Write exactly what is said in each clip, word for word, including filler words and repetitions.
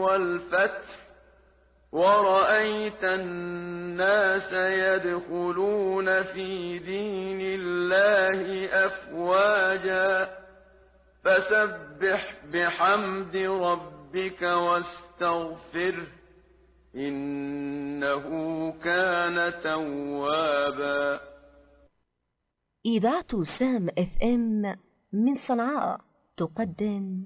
والفتح ورأيت الناس يدخلون في دين الله أفواجا فسبح بحمد ربك واستغفره إنه كان توابا. إذاعة سام اف ام من صنعاء تقدم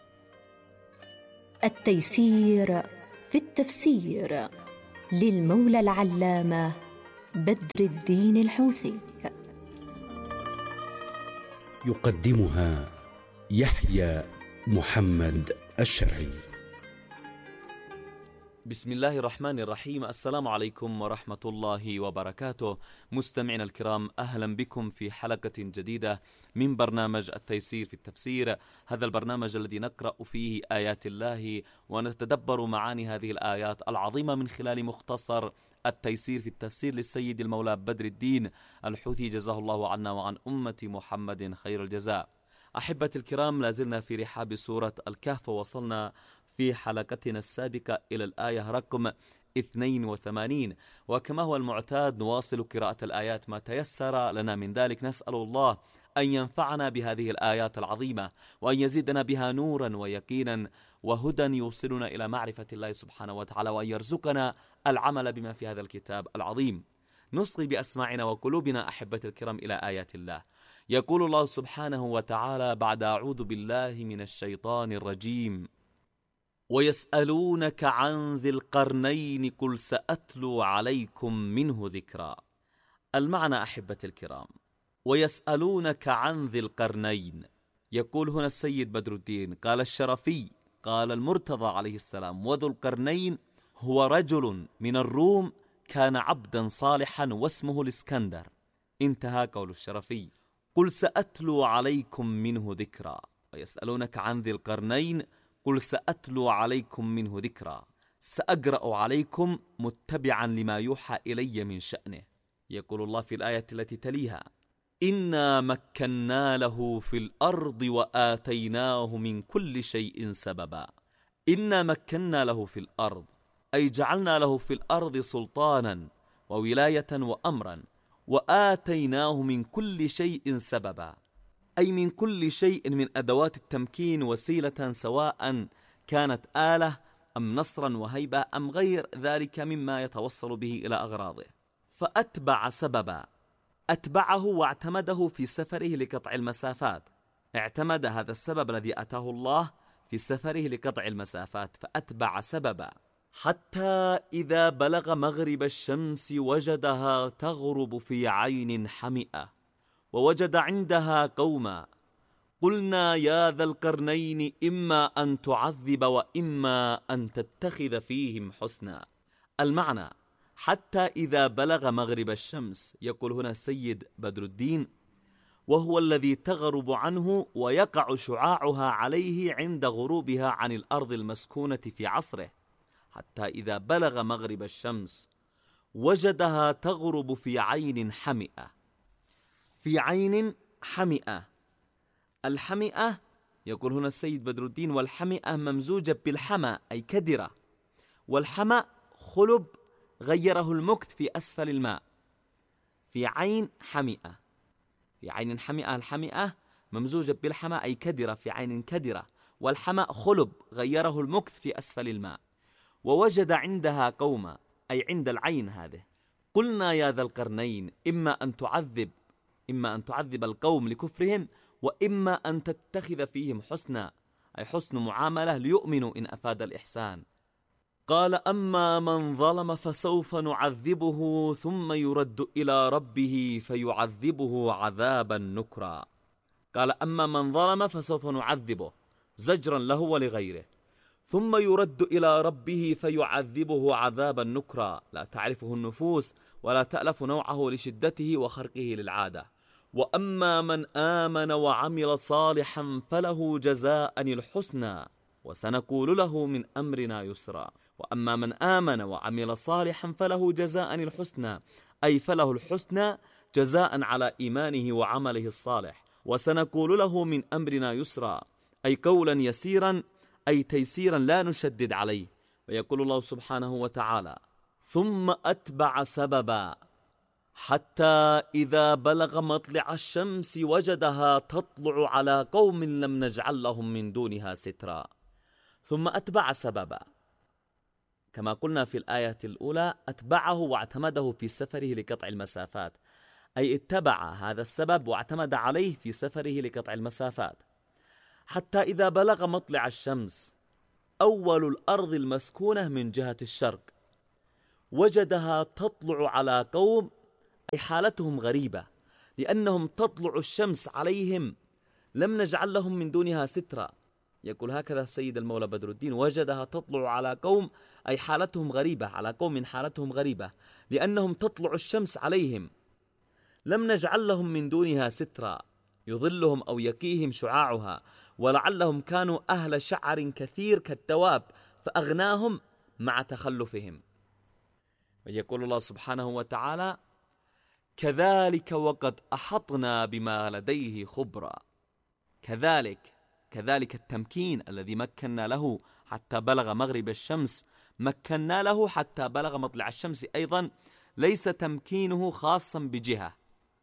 التيسير في التفسير للمولى العلامة بدر الدين الحوثي. يقدمها يحيى محمد الشرعي. بسم الله الرحمن الرحيم. السلام عليكم ورحمة الله وبركاته. مستمعينا الكرام، أهلا بكم في حلقة جديدة من برنامج التيسير في التفسير. هذا البرنامج الذي نقرأ فيه آيات الله ونتدبر معاني هذه الآيات العظيمة من خلال مختصر التيسير في التفسير للسيد المولى بدر الدين الحوثي، جزاه الله عنا وعن أمة محمد خير الجزاء. أحبتي الكرام، لازلنا في رحاب سورة الكهف، ووصلنا في حلقتنا السابقة إلى الآية رقم اثنين وثمانين، وكما هو المعتاد نواصل قراءة الآيات ما تيسر لنا من ذلك. نسأل الله أن ينفعنا بهذه الآيات العظيمة، وأن يزيدنا بها نورا ويقينا وهدى يوصلنا إلى معرفة الله سبحانه وتعالى، وأن يرزقنا العمل بما في هذا الكتاب العظيم. نصغي بأسماعنا وقلوبنا أحبتي الكرام إلى آيات الله. يقول الله سبحانه وتعالى بعد أعوذ بالله من الشيطان الرجيم: ويسألونك عن ذي القرنين قل سأتلو عليكم منه ذكرا. المعنى أحبتي الكرام: ويسألونك عن ذي القرنين. يقول هنا السيد بدر الدين، قال الشرفي، قال المرتضى عليه السلام: وذو القرنين هو رجل من الروم كان عبدا صالحا واسمه الإسكندر. انتهى قول الشرفي. قل سأتلو عليكم منه ذكرا. ويسألونك عن ذي القرنين قل سأتلو عليكم منه ذكرا، سأقرأ عليكم متبعا لما يوحى إلي من شأنه. يقول الله في الآية التي تليها: إنا مكنا له في الأرض وآتيناه من كل شيء سببا. إنا مكنا له في الأرض، أي جعلنا له في الأرض سلطانا وولاية وأمرا، وآتيناه من كل شيء سببا، أي من كل شيء من أدوات التمكين وسيلة، سواء كانت آلة أم نصرا وهيبة أم غير ذلك مما يتوصل به إلى أغراضه. فأتبع سببا، أتبعه واعتمده في سفره لقطع المسافات. اعتمد هذا السبب الذي أتاه الله في سفره لقطع المسافات، فأتبع سببا حتى إذا بلغ مغرب الشمس وجدها تغرب في عين حمئة ووجد عندها قوما قلنا يا ذا القرنين إما أن تعذب وإما أن تتخذ فيهم حسنا. المعنى: حتى إذا بلغ مغرب الشمس، يقول هنا السيد بدر الدين، وهو الذي تغرب عنه ويقع شعاعها عليه عند غروبها عن الأرض المسكونة في عصره. حتى إذا بلغ مغرب الشمس وجدها تغرب في عين حمئة. في عين حمئة. الحمئة يقول هنا السيد بدر الدين: والحمئة ممزوجة بالحمى أي كدرة، والحمى خلب غيره المكث في أسفل الماء. في عين حمئة، في عين حمئة. الحمئة ممزوجة بالحمى أي كدرة، في عين كدرة، والحمى خلب غيره المكث في أسفل الماء. ووجد عندها قوما، أي عند العين هذه. قلنا يا ذا القرنين إما أن تعذب إما أن تعذب القوم لكفرهم، وإما أن تتخذ فيهم حسنا، أي حسن معاملة ليؤمنوا إن أفاد الإحسان. قال أما من ظلم فسوف نعذبه ثم يرد إلى ربه فيعذبه عذابا نكرا. قال أما من ظلم فسوف نعذبه زجرا له ولغيره، ثم يرد إلى ربه فيعذبه عذابا نكرا، لا تعرفه النفوس ولا تألف نوعه لشدته وخرقه للعادة. وأما من آمن وعمل صالحا فله جزاء الحسنى وسنقول له من أمرنا يسرا. وأما من آمن وعمل صالحا فله جزاء الحسنى، أي فله الحسنى جزاء على إيمانه وعمله الصالح، وسنقول له من أمرنا يسرا، أي قولا يسيرا أي تيسيرا لا نشدد عليه. ويقول الله سبحانه وتعالى: ثم أتبع سببا حتى إذا بلغ مطلع الشمس وجدها تطلع على قوم لم نجعل لهم من دونها سترا. ثم أتبع سببا، كما قلنا في الآية الأولى، أتبعه واعتمده في سفره لقطع المسافات، أي اتبع هذا السبب واعتمد عليه في سفره لقطع المسافات. حتى إذا بلغ مطلع الشمس، أول الأرض المسكونة من جهة الشرق، وجدها تطلع على قوم، أي حالتهم غريبة لأنهم تطلع الشمس عليهم لم نجعل لهم من دونها سترا. يقول هكذا السيد المولى بدر الدين: وجدها تطلع على قوم، أي حالتهم غريبة، على قوم حالتهم غريبة لأنهم تطلع الشمس عليهم لم نجعل لهم من دونها سترا يظلهم أو يقيهم شعاعها، ولعلهم كانوا أهل شعر كثير كالدواب فأغناهم مع تخلفهم. ويقول الله سبحانه وتعالى: كذلك وقد أحطنا بما لديه خبرا. كذلك، كذلك التمكين الذي مكنا له حتى بلغ مغرب الشمس، مكنا له حتى بلغ مطلع الشمس أيضا، ليس تمكينه خاصا بجهة.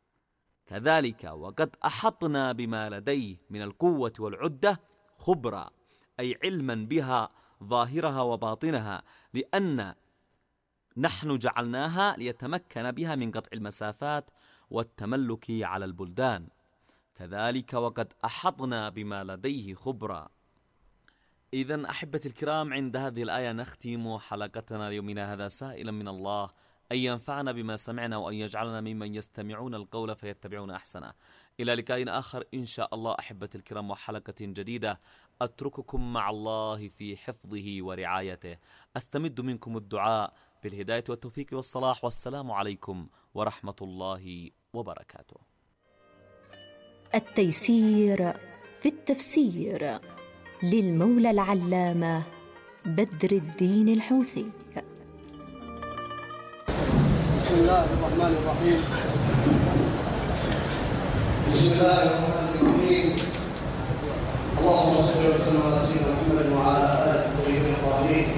كذلك وقد أحطنا بما لديه من القوة والعدة خبرا، أي علما بها ظاهرها وباطنها، لأن نحن جعلناها ليتمكن بها من قطع المسافات والتملك على البلدان. كذلك وقد أحطنا بما لديه خبرا. إذن أحبتي الكرام، عند هذه الآية نختم حلقتنا ليومنا هذا، سائلا من الله أن ينفعنا بما سمعنا وأن يجعلنا ممن يستمعون القول فيتبعون أحسنه. إلى لقاء آخر إن شاء الله أحبتي الكرام، وحلقة جديدة. أترككم مع الله في حفظه ورعايته، أستمد منكم الدعاء بالهداية والتوفيق والصلاح، والسلام عليكم ورحمة الله وبركاته. التيسير في التفسير للمولى العلامة بدر الدين الحوثي. بسم الله الرحمن الرحيم. بسم الله الرحمن الرحيم. اللهم صل وسلم على سيدنا محمد وعلى آله الطيبين الطاهرين.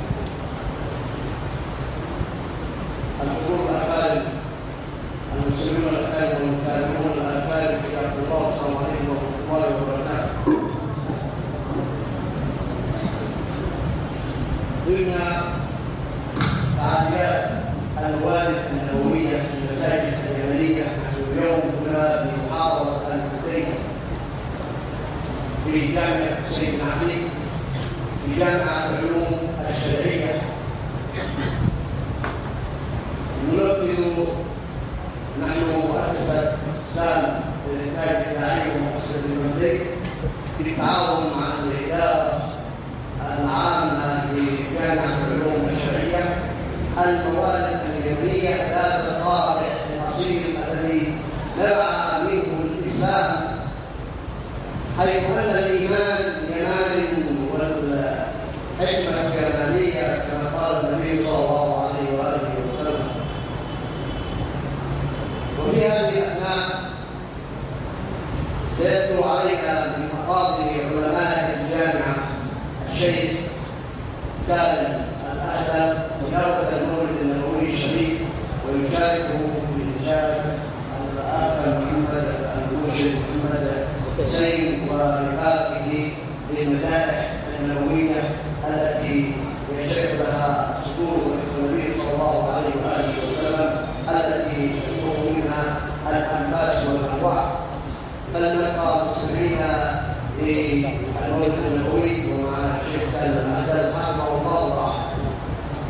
الحضور الأكارم، المسلمون الأكارم والمتابعون الأكارم، حياكم الله، السلام عليكم ورحمة الله وبركاته. ضمن فعاليات الوالد النووية في المساجد اليمنية، نحن اليوم هنا في محافظة الحديدة في جامعة سيد عقيل في جامعة العلوم الشرعية. ننفذ نحن مؤسسة سام للإنتاج الإذاعي ومؤسسة المملكة بالتعاون مع الإدارة العامة لجامعة العلوم الشرعية الموالد اليمنية ذات الطابع الأصيل الذي نبع منه الإسلام، حيث أن الإيمان يمان والحكمة اليمانية كما قال النبي صلى الله عليه وآله وسلم. وفي هذه الأثناء سيتلو علينا من مقاصد علماء الجامعة الشيخ سالم الأهدى مجاوبة المولد النبوي الشريف، ويشاركه بإنجاز الأخ محمد المرشد محمد حسين ورفاقه للمدائح النبوية التي يشارك لها صدور النبي صلى الله عليه وآله وسلم، التي تكون منها الأنفاس والأرواح. فلنبقى مستمعين للمولد النبوي ومع الشيخ سالم الأهدى.